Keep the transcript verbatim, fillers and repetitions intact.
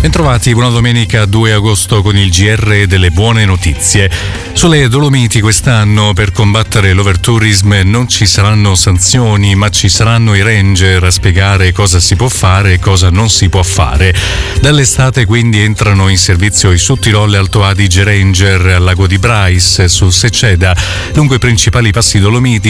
Bentrovati, buona domenica due agosto con il G R delle buone notizie. Sulle Dolomiti quest'anno per combattere l'overtourism non ci saranno sanzioni, ma ci saranno i ranger a spiegare cosa si può fare e cosa non si può fare. Dall'estate quindi entrano in servizio i Sudtirol Alto Adige Ranger al lago di Brais, sul Seceda, lungo i principali passi dolomiti